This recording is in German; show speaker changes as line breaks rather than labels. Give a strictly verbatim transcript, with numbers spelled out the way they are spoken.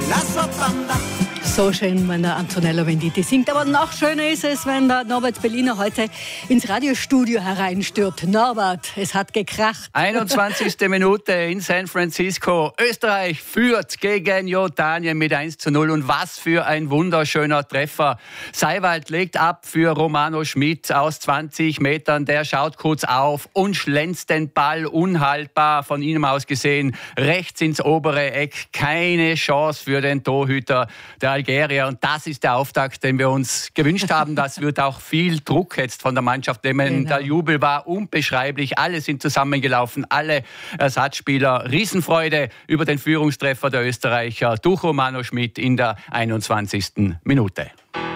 So schön, wenn der Antonello Venditti singt. Aber noch schöner ist es, wenn der Norbert Belliner heute ins Radiostudio hereinstürzt. Norbert, es hat gekracht.
einundzwanzigste Minute in San Francisco. Österreich führt gegen Jordanien mit eins zu null. Und was für ein wunderschöner Treffer. Seiwald legt ab für Romano Schmidt aus zwanzig Metern. Der schaut kurz auf und schlänzt den Ball unhaltbar von ihm aus gesehen rechts ins obere Eck. Keine Chance für den Torhüter der Algerier. Und das ist der Auftakt, den wir uns gewünscht haben. Das wird auch viel Druck jetzt von der Mannschaft nehmen. Genau. Der Jubel war unbeschreiblich. Alle sind zusammengelaufen, alle Ersatzspieler. Riesenfreude über den Führungstreffer der Österreicher durch Romano Schmidt in der einundzwanzigsten Minute.